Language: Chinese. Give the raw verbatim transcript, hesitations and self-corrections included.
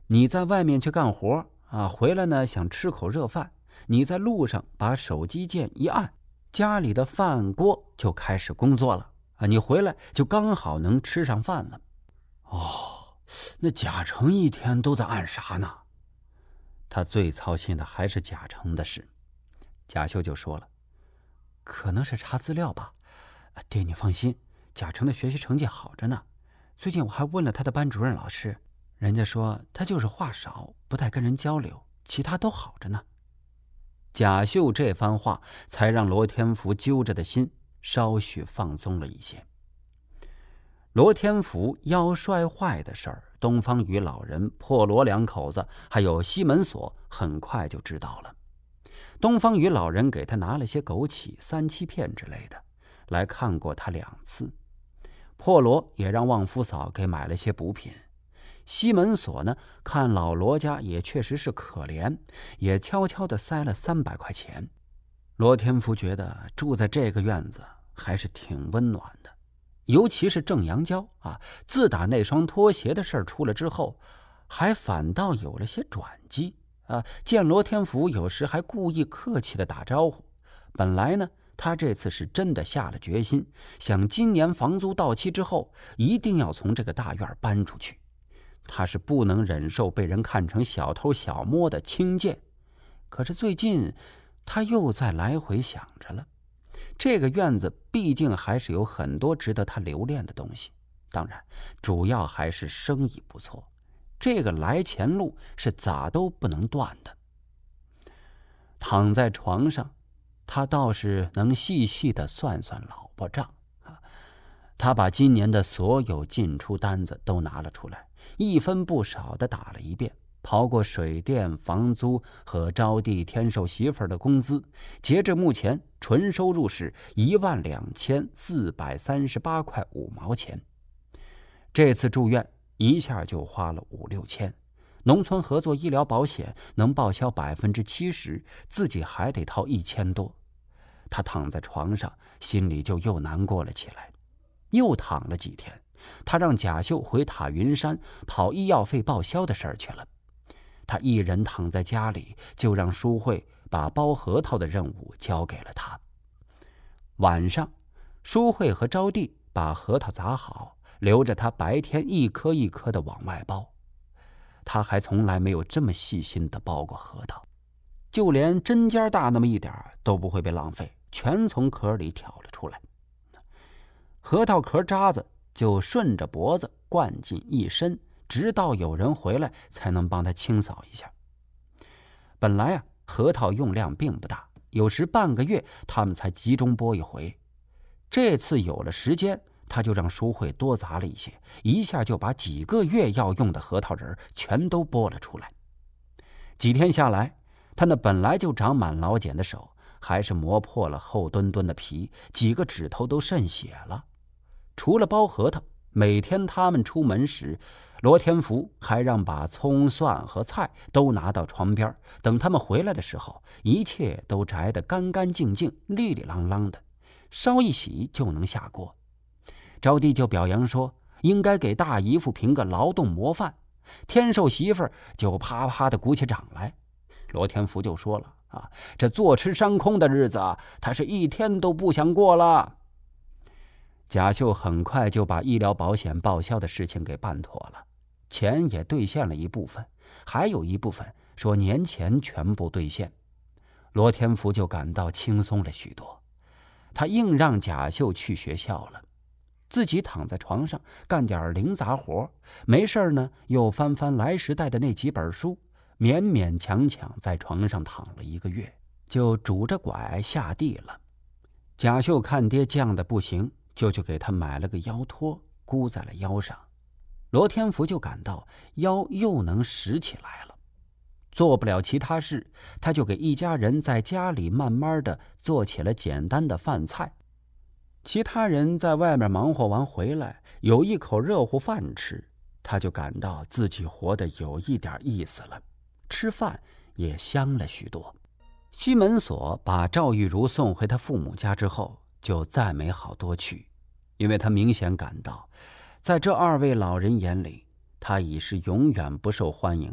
你在外面去干活啊，回来呢想吃口热饭，你在路上把手机键一按，家里的饭锅就开始工作了啊，你回来就刚好能吃上饭了。哦，那贾成一天都在按啥呢？他最操心的还是贾成的事。贾秀就说了，可能是查资料吧。爹，你放心，贾成的学习成绩好着呢。最近我还问了他的班主任老师，人家说他就是话少，不太跟人交流，其他都好着呢。贾秀这番话才让罗天福揪着的心稍许放松了一些。罗天福腰摔坏的事儿，东方雨老人、破罗两口子还有西门锁很快就知道了。东方雨老人给他拿了些枸杞、三七片之类的，来看过他两次。破罗也让旺夫嫂给买了些补品。西门锁呢，看老罗家也确实是可怜，也悄悄地塞了三百块钱。罗天福觉得住在这个院子还是挺温暖的，尤其是郑阳娇啊，自打那双拖鞋的事儿出了之后，还反倒有了些转机啊。见罗天福有时还故意客气地打招呼。本来呢，他这次是真的下了决心，想今年房租到期之后，一定要从这个大院搬出去。他是不能忍受被人看成小偷小摸的轻贱。可是最近他又在来回想着了，这个院子毕竟还是有很多值得他留恋的东西，当然主要还是生意不错，这个来钱路是咋都不能断的。躺在床上，他倒是能细细地算算老婆账啊。他把今年的所有进出单子都拿了出来，一分不少地打了一遍，刨过水电、房租和招娣天寿媳妇儿的工资，截至目前纯收入是一万两千四百三十八块五毛钱。这次住院一下就花了五六千，农村合作医疗保险能报销百分之七十，自己还得掏一千多。他躺在床上，心里就又难过了起来。又躺了几天，他让贾秀回塔云山跑医药费报销的事儿去了。他一人躺在家里，就让淑慧把包核桃的任务交给了他。晚上，淑慧和招娣把核桃砸好，留着他白天一颗一颗的往外包。他还从来没有这么细心地包过核桃，就连针尖大那么一点都不会被浪费，全从壳里挑了出来。核桃壳渣子就顺着脖子灌进一身，直到有人回来才能帮他清扫一下。本来啊，核桃用量并不大，有时半个月他们才集中剥一回。这次有了时间，他就让淑慧多砸了一些，一下就把几个月要用的核桃仁全都剥了出来。几天下来，他那本来就长满老茧的手还是磨破了厚墩墩的皮，几个指头都渗血了。除了剥核桃，每天他们出门时，罗天福还让把葱蒜和菜都拿到床边，等他们回来的时候，一切都摘得干干净净、利利啷啷的，烧一洗就能下锅。招娣就表扬说，应该给大姨夫评个劳动模范。天寿媳妇儿就啪啪地鼓起掌来。罗天福就说了啊，这坐吃山空的日子，他是一天都不想过了。贾秀很快就把医疗保险报销的事情给办妥了，钱也兑现了一部分，还有一部分说年前全部兑现。罗天福就感到轻松了许多，他硬让贾秀去学校了，自己躺在床上干点零杂活，没事呢又翻翻来时代的那几本书，勉勉强强在床上躺了一个月，就拄着拐下地了。贾秀看爹犟的不行，就去给他买了个腰托，箍在了腰上。罗天福就感到腰又能拾起来了。做不了其他事，他就给一家人在家里慢慢的做起了简单的饭菜。其他人在外面忙活完回来，有一口热乎饭吃，他就感到自己活得有一点意思了，吃饭也香了许多。西门锁把赵玉茹送回他父母家之后，就再没好多去，因为他明显感到，在这二位老人眼里，他已是永远不受欢迎